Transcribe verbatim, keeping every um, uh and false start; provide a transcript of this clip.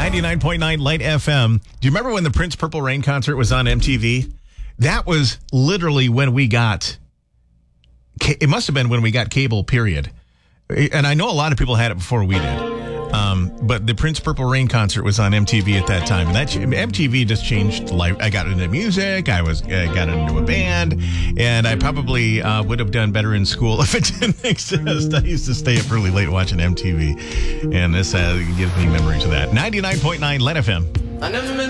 ninety-nine point nine Light F M. Do you remember when the Prince Purple Rain concert was on M T V? That was literally when we got, it must have been when we got cable, period. And I know a lot of people had it before we did. Um, but the Prince Purple Rain concert was on M T V at that time. And that M T V just changed life. I got into music. I was uh, got into a band. And I probably uh, would have done better in school if it didn't exist. I used to stay up really late watching M T V. And this uh, gives me memories of that. ninety-nine point nine Light F M. I never